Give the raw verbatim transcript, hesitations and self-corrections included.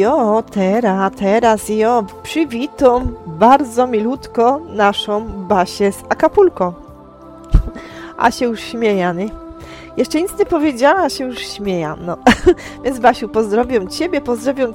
Jo, teraz, teraz, jo, przywitam bardzo milutko naszą Basię z Acapulco. A się już śmieja, nie? Jeszcze nic nie powiedziała, a się już śmieja, no. Więc Basiu, pozdrowiam Ciebie, pozdrowiam